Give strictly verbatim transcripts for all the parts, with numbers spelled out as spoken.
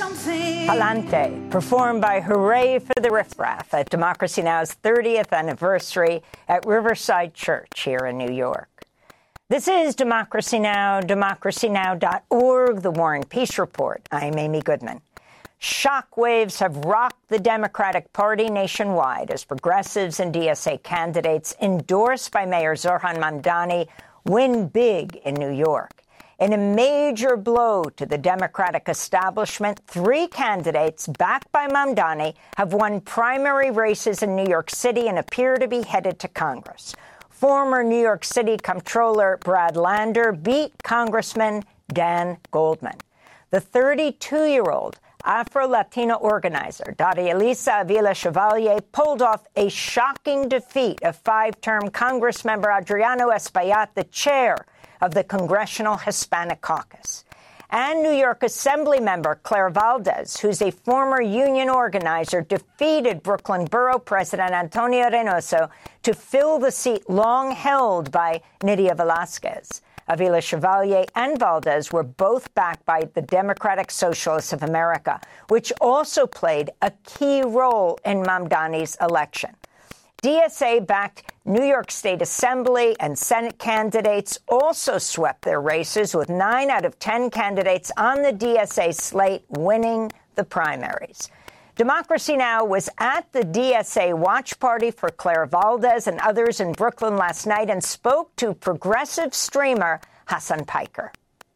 something. Palante, performed by Hooray for the Riff Raff at Democracy Now!'s thirtieth anniversary at Riverside Church here in New York. This is Democracy Now!, democracy now dot org, the War and Peace Report. I'm Amy Goodman. Shockwaves have rocked the Democratic Party nationwide as progressives and D S A candidates endorsed by Mayor Zohran Mamdani win big in New York. In a major blow to the Democratic establishment, three candidates backed by Mamdani have won primary races in New York City and appear to be headed to Congress. Former New York City Comptroller Brad Lander beat Congressman Dan Goldman. The thirty-two-year-old Afro-Latina organizer Daria Elisa Avila Chevalier pulled off a shocking defeat of five-term Congressmember Adriano Espaillat, the chair of the Congressional Hispanic Caucus. And New York Assembly member Claire Valdez, who's a former union organizer, defeated Brooklyn Borough President Antonio Reynoso to fill the seat long held by Nydia Velázquez. Avila Chevalier and Valdez were both backed by the Democratic Socialists of America, which also played a key role in Mamdani's election. D S A-backed New York State Assembly and Senate candidates also swept their races, with nine out of ten candidates on the D S A slate winning the primaries. Democracy Now! Was at the D S A watch party for Claire Valdez and others in Brooklyn last night and spoke to progressive streamer Hassan Piker.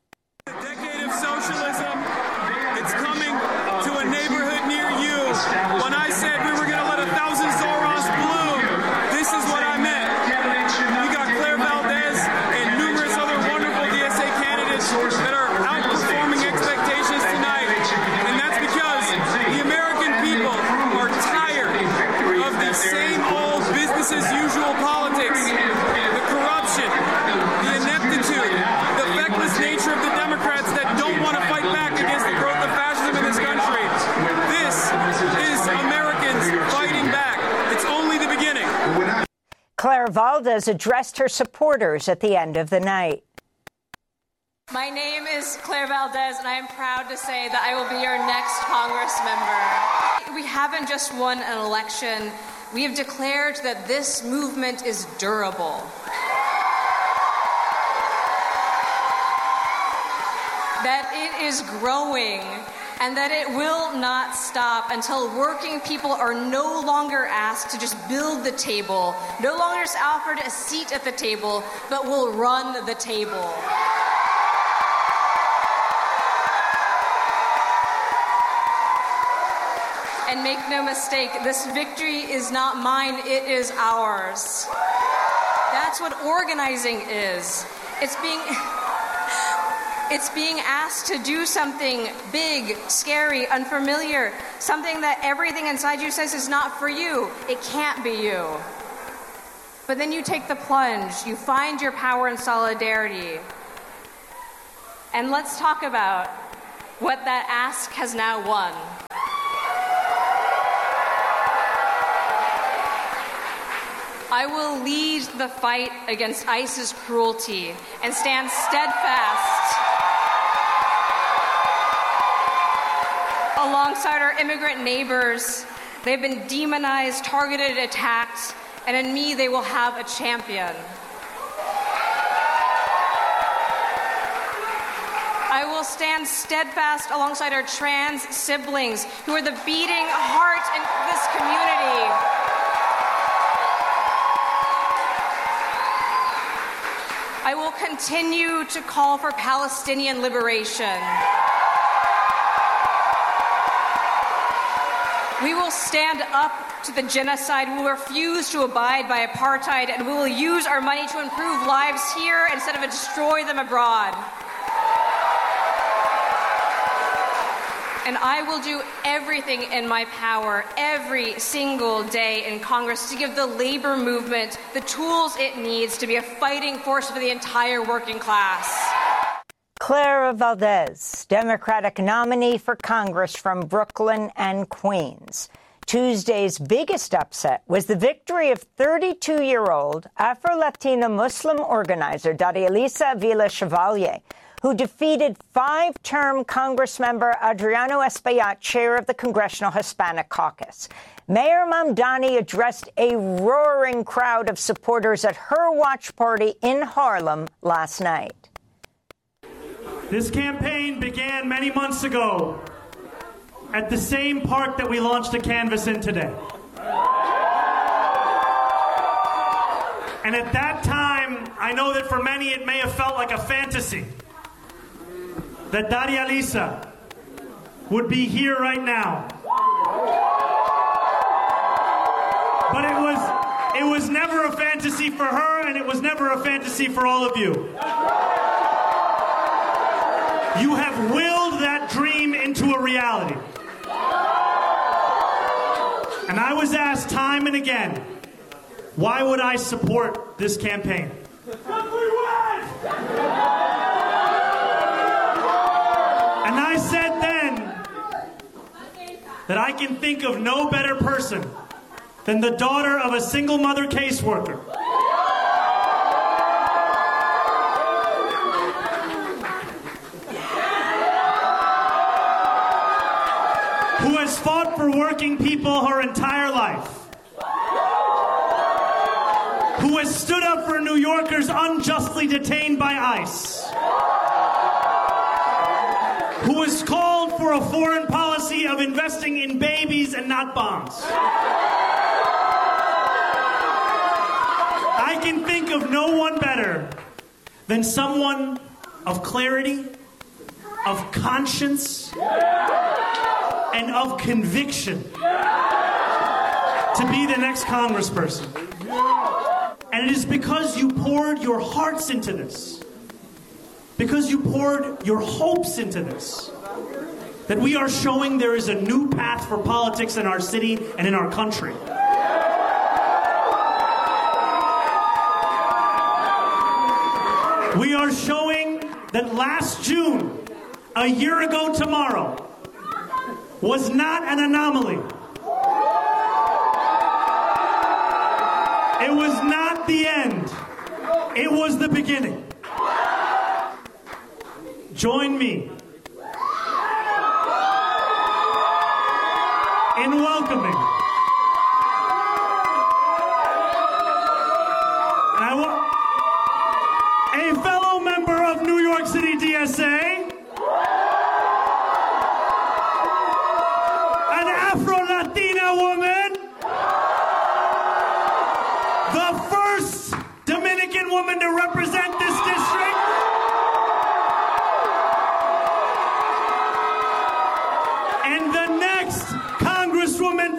A decade of socialism, it's coming to a neighborhood near you. When I said we were going to let a thousand Zorros bloom, this is what I meant. We got Claire Valdez and numerous other wonderful D S A candidates that are outperforming expectations tonight. And that's because the American people are tired of the same old business as usual politics, the corruption, the ineptitude, the feckless nature of the Democrats that don't want to fight back against the growth of fascism in this country. This is Americans fighting back. It's only the beginning. Claire Valdez addressed her supporters at the end of the night. My name is Claire Valdez, and I am proud to say that I will be your next Congress member. We haven't just won an election. We have declared that this movement is durable. That it is growing, and that it will not stop until working people are no longer asked to just build the table, no longer just offered a seat at the table, but will run the table. And make no mistake, this victory is not mine, it is ours. That's what organizing is. It's being... It's being asked to do something big, scary, unfamiliar, something that everything inside you says is not for you. It can't be you. But then you take the plunge, you find your power and solidarity. And let's talk about what that ask has now won. I will lead the fight against ICE's cruelty and stand steadfast alongside our immigrant neighbors. They've been demonized, targeted, attacked, and in me they will have a champion. I will stand steadfast alongside our trans siblings who are the beating heart in this community. I will continue to call for Palestinian liberation. We will stand up to the genocide. We will refuse to abide by apartheid, and we will use our money to improve lives here instead of destroy them abroad. And I will do everything in my power every single day in Congress to give the labor movement the tools it needs to be a fighting force for the entire working class. Clara Valdez, Democratic nominee for Congress from Brooklyn and Queens. Tuesday's biggest upset was the victory of thirty-two-year-old Afro-Latina Muslim organizer Daria Elisa Avila Chevalier, who defeated five-term Congressmember Adriano Espaillat, chair of the Congressional Hispanic Caucus. Mayor Mamdani addressed a roaring crowd of supporters at her watch party in Harlem last night. This campaign began many months ago at the same park that we launched a canvas in today. And at that time, I know that for many it may have felt like a fantasy that Daria Lisa would be here right now. But it was, it was never a fantasy for her, and it was never a fantasy for all of you. You have willed that dream into a reality. And I was asked time and again, why would I support this campaign? And I said then that I can think of no better person than the daughter of a single mother caseworker who has fought for working people her entire life, who has stood up for New Yorkers unjustly detained by ICE, who has called for a foreign policy of investing in babies and not bombs. I can think of no one better than someone of clarity, of conscience, and of conviction to be the next congressperson. And it is because you poured your hearts into this, because you poured your hopes into this, that we are showing there is a new path for politics in our city and in our country. We are showing that last June, a year ago tomorrow, was not an anomaly. It was not the end. It was the beginning. Join me in welcoming. And I want a fellow member of New York City D S A, an Afro-Latina woman, the first Dominican woman to represent this district, and the